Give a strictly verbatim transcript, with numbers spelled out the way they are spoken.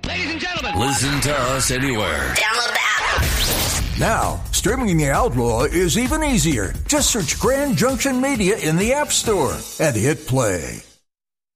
Ladies and gentlemen. Listen to us anywhere. Download the app. Now, streaming The Outlaw is even easier. Just search Grand Junction Media in the App Store and hit play.